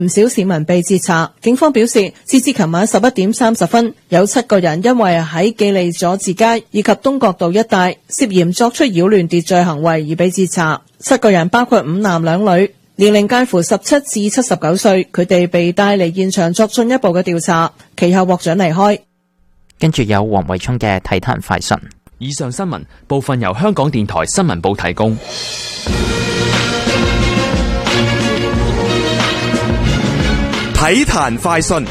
唔少市民被截查。警方表示，截至琴晚11點30分，有7個人因為喺記利佐治街以及東角道一帶涉嫌作出擾亂秩序行為而被截查。7個人包括5男2女，年齡介乎17至79歲，佢哋被帶嚟現場作進一步嘅調查，其後獲准離開。 跟住有黃偉聰嘅體壇快訊。 以上新聞部分由香港電台新聞部提供。 體壇快訊。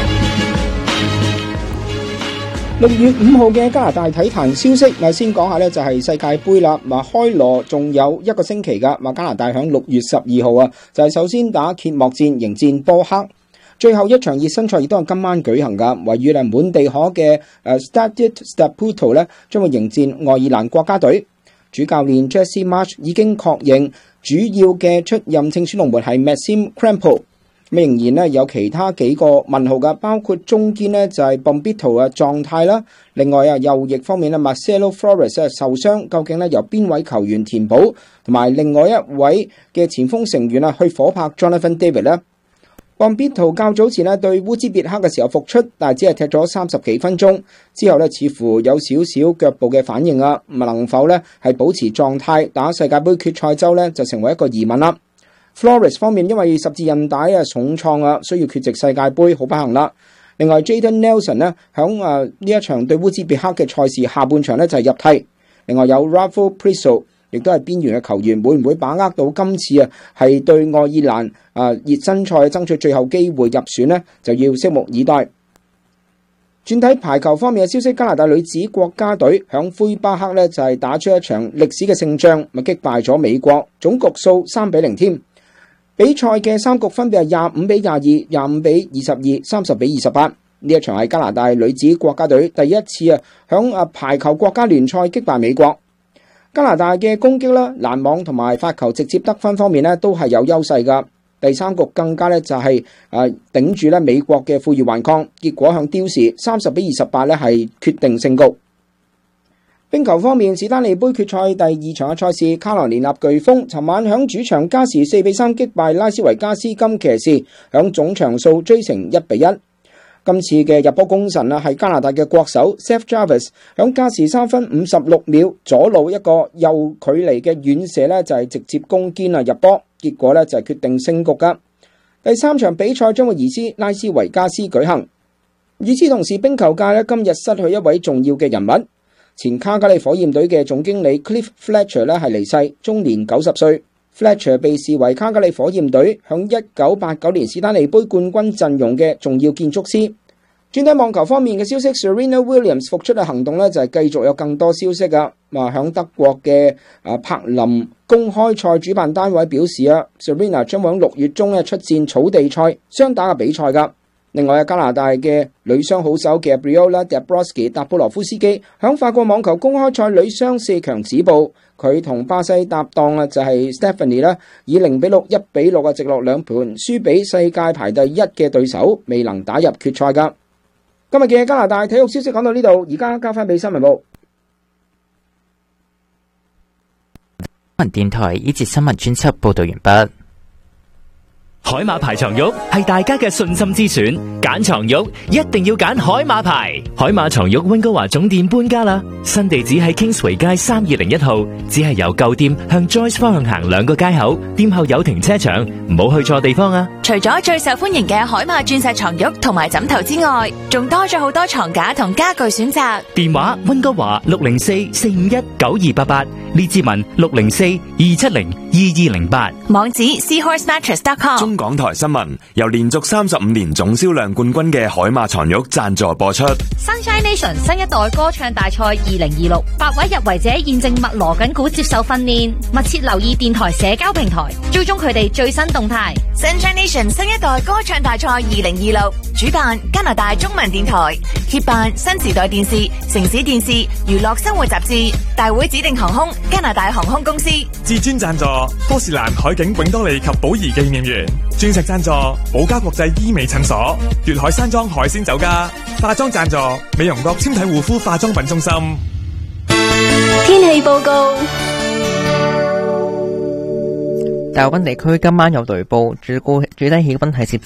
6月5號嘅加拿大體壇消息，先講下呢就係世界盃啦。開鑼仲有1個星期噶，加拿大響6月12號啊，就係首先打揭幕戰迎戰波克，最後一場熱身賽亦都係今晚舉行噶。位於滿地可嘅Stade Saputo 呢，將會迎戰愛爾蘭國家隊。主教練 Jesse Marsch 已經確認主要嘅出任正選龍門係 Maxime Crepeau。仍然呢有其他幾個問號噶，包括中堅呢就係 Bombito 嘅狀態啦。另外右翼方面呢 Marcelo Flores 受傷，究竟呢由邊位球員填補？同埋另外一位嘅前鋒成員去火拍 Jonathan David 呢。Bombito 較早前呢對烏茲別克嘅時候復出，但係只係踢咗30幾分鐘，之後呢似乎有少少腳步嘅反應啊，能否呢係保持狀態打世界盃決賽周呢就成為一個疑問啦。Flores 方面因為十字韌帶重創需要缺席世界盃，好不幸啦。另外 Jayden Nelson 呢響呢一場對烏茲別克嘅賽事下半場呢就係入替。另外有 Rafael Priso 亦都係邊緣嘅球員，會唔會把握到今次係對愛爾蘭熱身賽爭取最後機會入選呢？就要拭目以待。轉睇排球方面嘅消息，加拿大女子國家隊響魁北克呢就係打出一場歷史嘅勝仗，擊敗咗美國，總局數3-0添。比賽嘅3局分別係25-22、25-22、30-28。呢一場係加拿大女子國家隊第一次響排球國家聯賽擊敗美國。加拿大嘅攻擊啦、攔網同埋發球直接得分方面呢都係有優勢噶。第3局更加呢就係頂住咧美國嘅負隅頑抗，結果向刁士30-28咧係決定勝局。冰球方面，史丹利杯決賽第2場嘅賽事，卡羅連納颶風尋晚響主場加時4-3擊敗拉斯維加斯金騎士，響總場數追成1-1。今次嘅入波功臣係加拿大嘅國手 Seth Jarvis， 響加時3分56秒左路一個右距離嘅遠射呢就係直接攻堅入波，結果呢就係決定勝局噶。第3場比賽將會移師拉斯維加斯舉行。與此同時，冰球界呢今日失去一位重要嘅人物。前卡加利火焰隊嘅總經理 Cliff Fletcher 係離世，終年90歲。Fletcher 被視為卡加利火焰隊響1989年史丹利杯冠軍陣容嘅重要建築師。轉睇網球方面嘅消息 ，Serena Williams 復出嘅行動呢就係繼續有更多消息噶。響德國嘅柏林公開賽主辦單位表示，Serena 將會喺6月中出戰草地賽雙打嘅比賽噶。另外加拿大嘅女雙好手嘅 Gabriela Dabrowski 達布羅夫斯基響法國網球公開賽女雙4強止步，佢同巴西搭檔就係 Stephanie 以0-6、1-6直落兩盤輸俾世界排第1嘅對手，未能打入決賽噶。今日嘅加拿大體育消息講到呢度，而家交翻俾新聞部。 新聞電台呢節新聞專輯報道完畢。 海馬牌床褥係大家嘅信心之選，揀床褥一定要揀海馬牌。海馬床褥溫哥華總店搬家啦，新地址喺 Kingsway 街3201號，只係由舊店向 Joyce 方向行2個街口，店後有停車場，唔好去錯地方啊！ 除咗最受歡迎嘅海馬鑽石床褥同埋枕頭之外，仲多咗好多床架同家具選擇。 電話溫哥華604-451-9288，列治文604-270-2208， 網址 seahorsemattress.com。 中港台新聞由連續35年總銷量冠軍嘅海馬床褥贊助播出。 Sunshine Nation 新一代歌唱大賽2026，8位入圍者現正密鑼緊鼓接受訓練，密切留意電台社交平台，追蹤佢哋最新動態。 Sunshine Nation 新一代歌唱大賽2026，主辦加拿大中文電台，協辦新時代電視、城市電視、娛樂生活雜誌，大會指定航空加拿大航空公司， 至尊贊助波士蘭海景永多利及寶儀紀念園，鑽石贊助寶嘉國際醫美診所，粵海山莊海鮮酒家，化妝贊助美容閣纖體護膚化妝品中心。 天氣報告。 大溫地區今晚有雷暴，最低氣溫係攝